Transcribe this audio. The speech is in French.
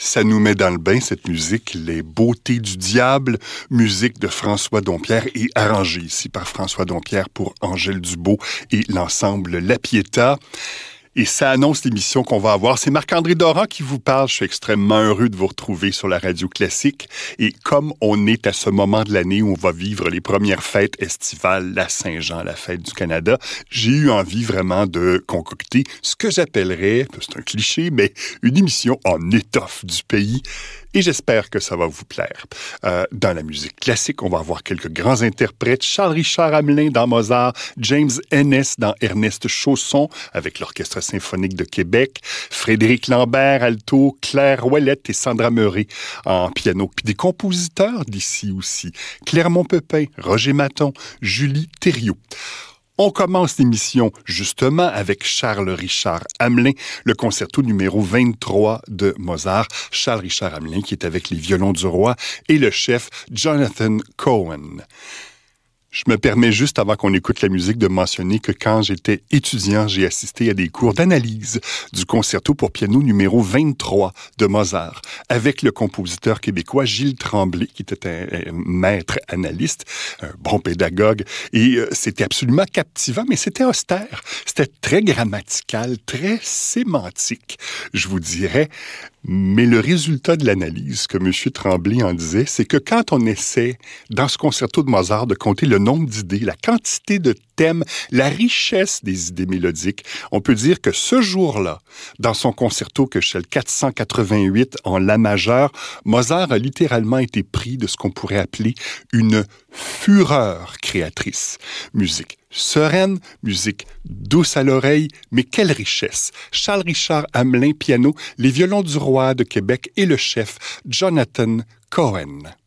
Ça nous met dans le bain, cette musique, Les Beautés du Diable, musique de François Dompierre et arrangée ici par François Dompierre pour Angèle Dubeau et l'ensemble La Pietà. Et ça annonce l'émission qu'on va avoir. C'est Marc-André Doran qui vous parle. Je suis extrêmement heureux de vous retrouver sur la radio classique. Et comme on est à ce moment de l'année où on va vivre les premières fêtes estivales, la Saint-Jean, la fête du Canada, j'ai eu envie vraiment de concocter ce que j'appellerais, c'est un cliché, mais une émission en étoffe du pays. Et j'espère que ça va vous plaire. Dans la musique classique, on va avoir quelques grands interprètes. Charles-Richard Hamelin dans Mozart, James Ennis dans Ernest Chausson avec l'Orchestre symphonique de Québec, Frédéric Lambert, alto, Claire Ouellette et Sandra Meuret en piano. Puis des compositeurs d'ici aussi. Clermont Pepin, Roger Maton, Julie Thériault. On commence l'émission justement avec Charles-Richard Hamelin, le concerto numéro 23 de Mozart. Charles-Richard Hamelin qui est avec les violons du roi et le chef Jonathan Cohen. Je me permets juste, avant qu'on écoute la musique, de mentionner que quand j'étais étudiant, j'ai assisté à des cours d'analyse du concerto pour piano numéro 23 de Mozart, avec le compositeur québécois Gilles Tremblay, qui était un maître analyste, un bon pédagogue, et c'était absolument captivant, mais c'était austère. C'était très grammatical, très sémantique, je vous dirais. Mais le résultat de l'analyse, que M. Tremblay en disait, c'est que quand on essaie, dans ce concerto de Mozart, de compter le nombre d'idées, la quantité de thèmes, la richesse des idées mélodiques, on peut dire que ce jour-là, dans son concerto que chez le 488 en la majeure, Mozart a littéralement été pris de ce qu'on pourrait appeler une fureur créatrice. Musique sereine, musique douce à l'oreille, mais quelle richesse! Charles-Richard Hamelin, piano, les violons du roi de Québec et le chef Jonathan Cohen.